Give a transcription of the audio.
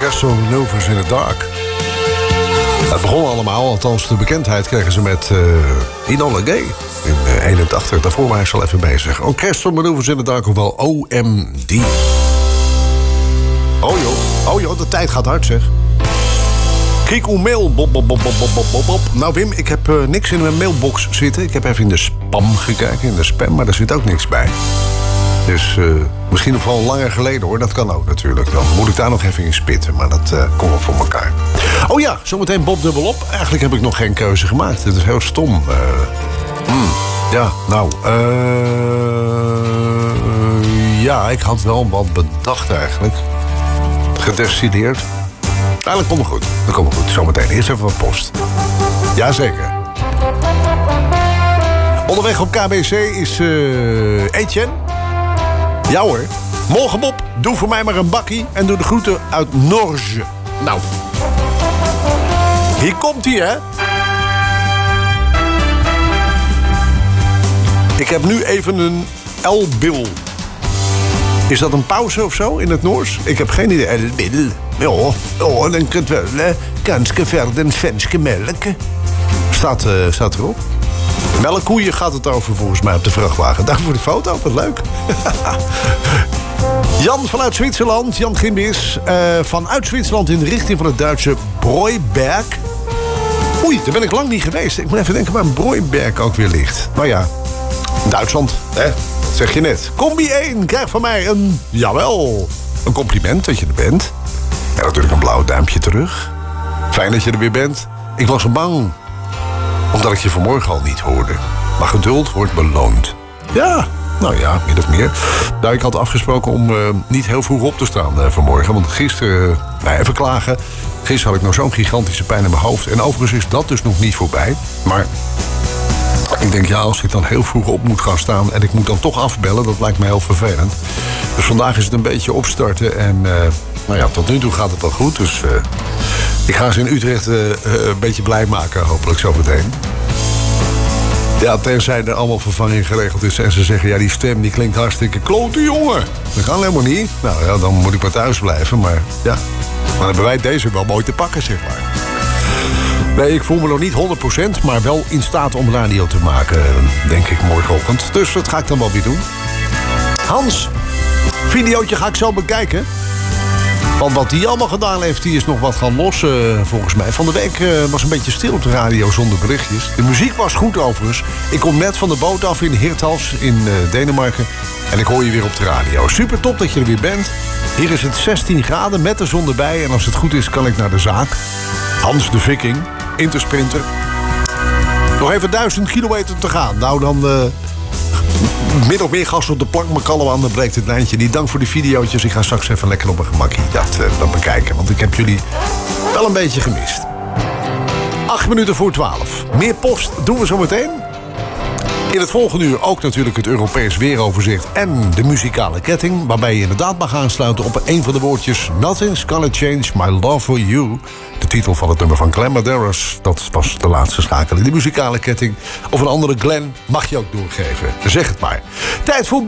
Orchestral Maneuvers in the Dark. Het begon allemaal, althans de bekendheid kregen ze met Enola Gay in 81. Daarvoor waren ze al even bezig. Orchestral Maneuvers in the Dark, ofwel OMD. Oh joh, de tijd gaat hard zeg. Kiku mail, bob. Nou Wim, ik heb niks in mijn mailbox zitten. Ik heb even in de spam gekeken, in de spam, maar daar zit ook niks bij. Dus misschien nog wel langer geleden hoor, dat kan ook natuurlijk. Dan moet ik daar nog even in spitten, maar dat komt wel voor elkaar. Oh ja, zometeen Bob dubbelop. Eigenlijk heb ik nog geen keuze gemaakt. Dit is heel stom. Ja, nou. Ja, ik had wel wat bedacht eigenlijk. Gedestilleerd. Eigenlijk komt het goed. Dat komt goed. Zometeen. Eerst even wat post. Jazeker. Onderweg op KBC is Etienne. Ja hoor. Morgen Bob, doe voor mij maar een bakkie en doe de groeten uit Norge. Nou. Hier komt hij, hè. Ik heb nu even een L-bil. Is dat een pauze of zo in het Noors? Ik heb geen idee. L-bil. Ja, dan kunt wel kanske verden svenske melk. Staat erop. Melkkoeien gaat het over volgens mij op de vrachtwagen. Dank voor de foto, wat leuk. Jan vanuit Zwitserland, Jan Gimbis. Vanuit Zwitserland in de richting van het Duitse Breuberg. Oei, daar ben ik lang niet geweest. Ik moet even denken waar Breuberg ook weer ligt. Nou ja, Duitsland, hè? Dat zeg je net. Combi 1 krijgt van mij een, jawel, een compliment dat je er bent. En natuurlijk een blauw duimpje terug. Fijn dat je er weer bent. Ik was bang, omdat ik je vanmorgen al niet hoorde. Maar geduld wordt beloond. Ja, nou ja, min of meer. Nou, ik had afgesproken om niet heel vroeg op te staan vanmorgen. Want gisteren, even klagen. Gisteren had ik nog zo'n gigantische pijn in mijn hoofd. En overigens is dat dus nog niet voorbij. Maar ik denk, ja, als ik dan heel vroeg op moet gaan staan en ik moet dan toch afbellen, dat lijkt me heel vervelend. Dus vandaag is het een beetje opstarten. En nou ja, tot nu toe gaat het wel goed. Dus ik ga ze in Utrecht een beetje blij maken, hopelijk zo meteen. Ja, tenzij er allemaal vervanging geregeld is en ze zeggen, ja, die stem die klinkt hartstikke klote, jongen. Dat kan helemaal niet. Nou ja, dan moet ik maar thuis blijven, maar ja. Maar dan hebben wij deze wel mooi te pakken, zeg maar. Nee, ik voel me nog niet 100%, maar wel in staat om radio te maken, denk ik, morgenochtend. Dus dat ga ik dan wel weer doen. Hans, videootje ga ik zo bekijken. Want wat die allemaal gedaan heeft, die is nog wat gaan lossen, volgens mij. Van de week was een beetje stil op de radio zonder berichtjes. De muziek was goed overigens. Ik kom net van de boot af in Hirtals in Denemarken. En ik hoor je weer op de radio. Super top dat je er weer bent. Hier is het 16 graden met de zon erbij. En als het goed is, kan ik naar de zaak. Hans de Viking, Intersprinter. Nog even 1000 kilometer te gaan. Nou, dan min of meer gas op de plank, maar kalm aan, dan breekt het lijntje niet. Dank voor die videootjes. Ik ga straks even lekker op mijn gemakkie dat bekijken. Want ik heb jullie wel een beetje gemist. 8 minuten voor 12. Meer post doen we zo meteen. In het volgende uur ook natuurlijk het Europees weeroverzicht en de muzikale ketting, waarbij je inderdaad mag aansluiten op een van de woordjes Nothing's Gonna Change My Love For You. De titel van het nummer van Glenn Medeiros. Dat was de laatste schakel in de muzikale ketting. Of een andere Glenn mag je ook doorgeven. Zeg het maar. Tijd voor